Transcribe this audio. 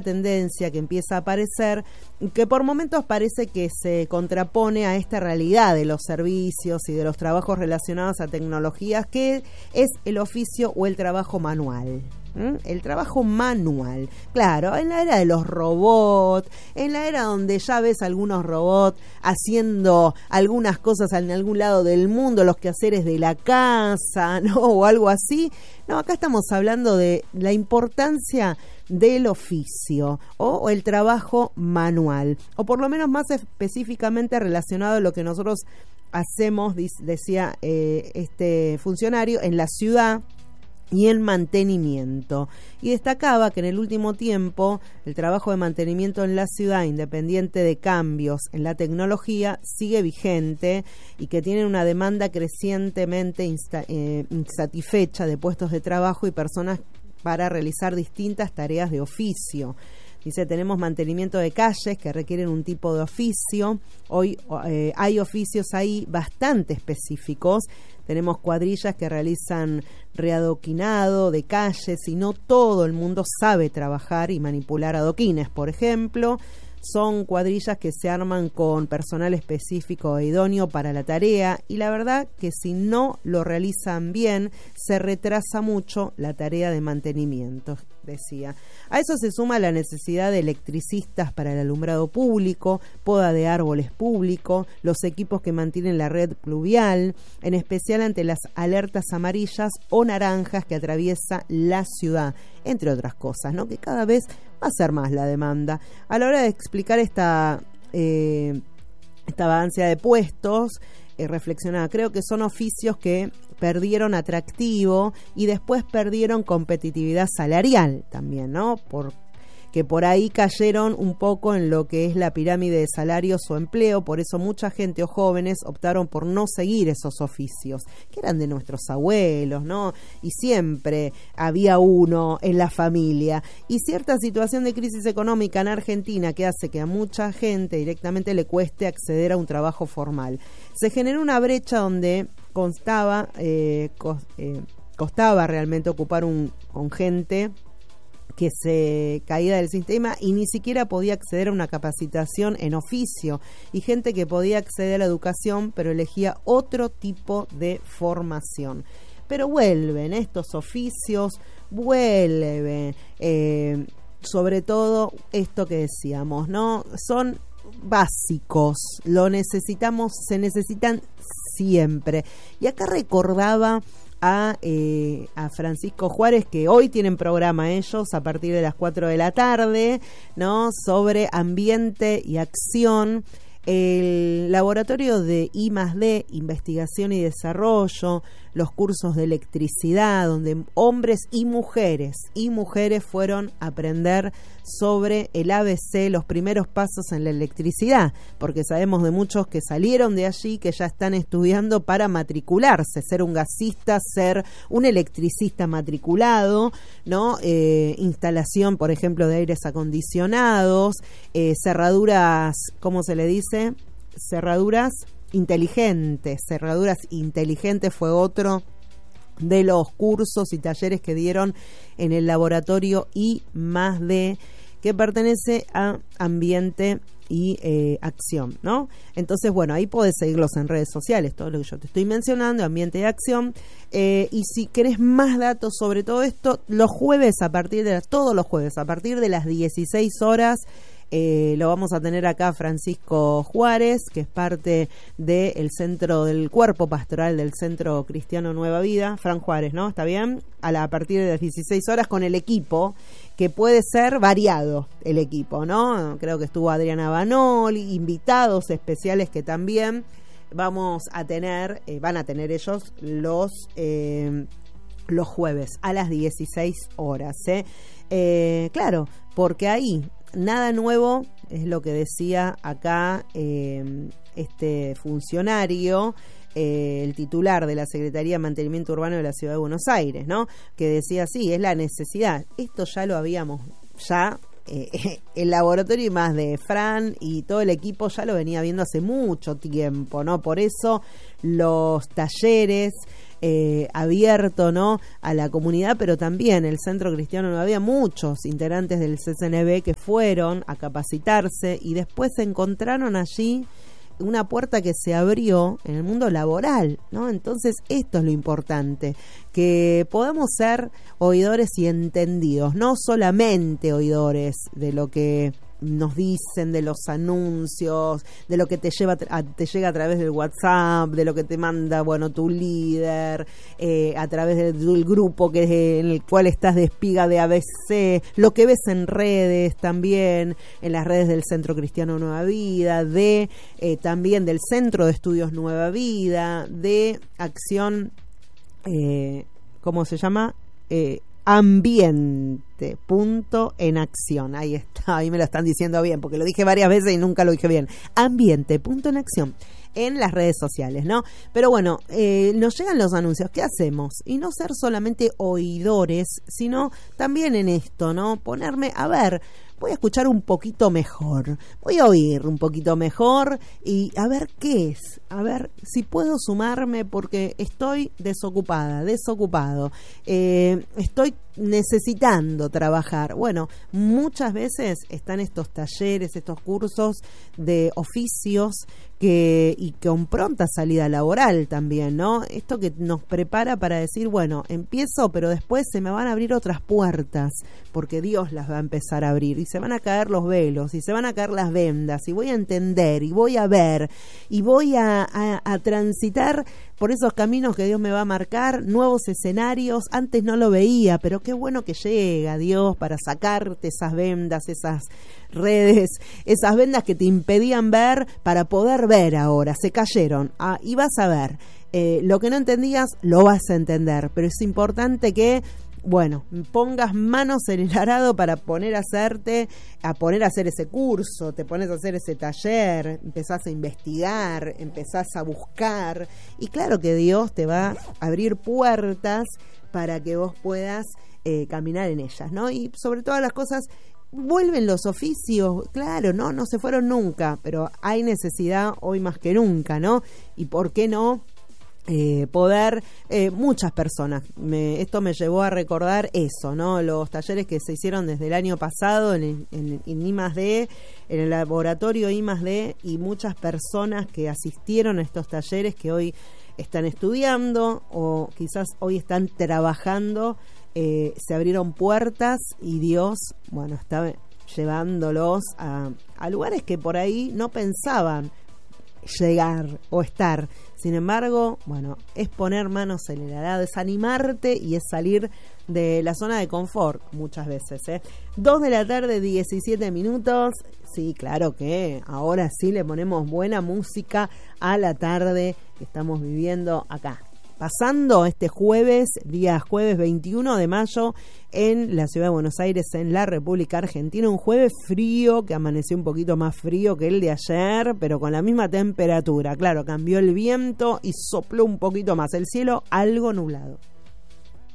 tendencia que empieza a aparecer, que por momentos parece que se contrapone a esta realidad de los servicios y de los trabajos relacionados a tecnologías, que es el oficio o el trabajo manual. El trabajo manual, claro, en la era de los robots, en la era donde ya ves algunos robots haciendo algunas cosas en algún lado del mundo, los quehaceres de la casa, ¿no? O algo así. No, acá estamos hablando de la importancia del oficio o el trabajo manual, o por lo menos más específicamente relacionado a lo que nosotros hacemos, decía este funcionario, en la ciudad, y el mantenimiento. Y destacaba que en el último tiempo el trabajo de mantenimiento en la ciudad, independiente de cambios en la tecnología, sigue vigente y que tiene una demanda crecientemente insatisfecha de puestos de trabajo y personas para realizar distintas tareas de oficio. Dice, tenemos mantenimiento de calles que requieren un tipo de oficio. Hoy hay oficios ahí bastante específicos. Tenemos cuadrillas que realizan readoquinado de calles y no todo el mundo sabe trabajar y manipular adoquines, por ejemplo. Son cuadrillas que se arman con personal específico e idóneo para la tarea, y la verdad que si no lo realizan bien, se retrasa mucho la tarea de mantenimiento, decía. A eso se suma la necesidad de electricistas para el alumbrado público, poda de árboles público, los equipos que mantienen la red pluvial, en especial ante las alertas amarillas o naranjas que atraviesa la ciudad, entre otras cosas, ¿no? Que cada vez va a ser más la demanda. A la hora de explicar esta vagancia de puestos, reflexionaba, creo que son oficios que perdieron atractivo y después perdieron competitividad salarial también, ¿no? Que por ahí cayeron un poco en lo que es la pirámide de salarios o empleo, por eso mucha gente o jóvenes optaron por no seguir esos oficios, que eran de nuestros abuelos, ¿no? Y siempre había uno en la familia. Y cierta situación de crisis económica en Argentina que hace que a mucha gente directamente le cueste acceder a un trabajo formal. Se generó una brecha donde costaba realmente ocupar con gente que se caía del sistema y ni siquiera podía acceder a una capacitación en oficio, y gente que podía acceder a la educación pero elegía otro tipo de formación. Pero vuelven estos oficios, vuelven, sobre todo esto que decíamos, ¿no? Son básicos, se necesitan siempre. Y acá recordaba a Francisco Juárez, que hoy tienen programa ellos a partir de las 4 de la tarde, ¿no? Sobre ambiente y acción. El laboratorio de I+D, investigación y desarrollo, los cursos de electricidad, donde hombres y mujeres fueron a aprender sobre el ABC, los primeros pasos en la electricidad, porque sabemos de muchos que salieron de allí, que ya están estudiando para matricularse, ser un gasista, ser un electricista matriculado, ¿no? Instalación, por ejemplo, de aires acondicionados, cerraduras, ¿cómo se le dice? Cerraduras inteligentes fue otro de los cursos y talleres que dieron en el laboratorio I+D, que pertenece a Ambiente y Acción, ¿no? Entonces, bueno, ahí podés seguirlos en redes sociales, todo lo que yo te estoy mencionando, Ambiente y Acción. Y si querés más datos sobre todo esto, todos los jueves a partir de las 16 horas, lo vamos a tener acá Francisco Juárez, que es parte del centro del cuerpo pastoral del Centro Cristiano Nueva Vida. Fran Juárez, ¿no? ¿Está bien? A partir de las 16 horas con el equipo, que puede ser variado el equipo, ¿no? Creo que estuvo Adriana Banoli, invitados especiales que también vamos a tener, van a tener ellos los jueves a las 16 horas, claro, porque ahí nada nuevo, es lo que decía acá este funcionario, el titular de la Secretaría de Mantenimiento Urbano de la Ciudad de Buenos Aires, ¿no? Que decía, sí, es la necesidad. Esto ya lo habíamos, el laboratorio I+D, Fran y todo el equipo ya lo venía viendo hace mucho tiempo, ¿no? Por eso los talleres abierto, ¿no?, a la comunidad, pero también el Centro Cristiano Nueva Vida, muchos integrantes del CCNB que fueron a capacitarse y después se encontraron allí una puerta que se abrió en el mundo laboral, ¿no? Entonces esto es lo importante, que podamos ser oidores y entendidos, no solamente oidores de lo que nos dicen, de los anuncios, de lo que te llega a través del WhatsApp, de lo que te manda, bueno, tu líder, a través del grupo en el cual estás de espiga de ABC, lo que ves en redes también, en las redes del Centro Cristiano Nueva Vida, también del Centro de Estudios Nueva Vida, de Acción, ¿cómo se llama? Ambiente, punto en acción. Ahí está, ahí me lo están diciendo bien, porque lo dije varias veces y nunca lo dije bien. Ambiente, punto en acción, en las redes sociales, ¿no? Pero bueno, nos llegan los anuncios, ¿qué hacemos? Y no ser solamente oidores, sino también en esto, ¿no? Ponerme, a ver, voy a escuchar un poquito mejor, voy a oír un poquito mejor y a ver qué es, a ver si puedo sumarme porque estoy desocupado, estoy necesitando trabajar. Bueno, muchas veces están estos talleres, estos cursos de oficios y con pronta salida laboral también, ¿no? Esto que nos prepara para decir, bueno, empiezo, pero después se me van a abrir otras puertas, porque Dios las va a empezar a abrir, y se van a caer los velos, y se van a caer las vendas, y voy a entender, y voy a ver, y voy a transitar por esos caminos que Dios me va a marcar, nuevos escenarios. Antes no lo veía, pero qué bueno que llega Dios para sacarte esas vendas, esas redes, esas vendas que te impedían ver, para poder ver ahora, se cayeron, y vas a ver, lo que no entendías lo vas a entender, pero es importante que, bueno, pongas manos en el arado para poner a hacer ese curso, te pones a hacer ese taller, empezás a investigar, empezás a buscar, y claro que Dios te va a abrir puertas para que vos puedas caminar en ellas, ¿no? Y sobre todas las cosas, vuelven los oficios, claro, no se fueron nunca, pero hay necesidad hoy más que nunca, ¿no? Y por qué no poder, muchas personas, esto me llevó a recordar eso, ¿no? Los talleres que se hicieron desde el año pasado en I+D, en el laboratorio I+D, y muchas personas que asistieron a estos talleres que hoy están estudiando o quizás hoy están trabajando, se abrieron puertas y Dios, bueno, está llevándolos a lugares que por ahí no pensaban llegar o estar. Sin embargo, bueno, es poner manos en el arado, es animarte y es salir de la zona de confort muchas veces, 2 de la tarde, 17 minutos. Sí, claro que ahora sí le ponemos buena música a la tarde que estamos viviendo acá. Pasando este día jueves 21 de mayo en la ciudad de Buenos Aires, en la República Argentina, un jueves frío, que amaneció un poquito más frío que el de ayer, pero con la misma temperatura. Claro, cambió el viento y sopló un poquito más, el cielo algo nublado.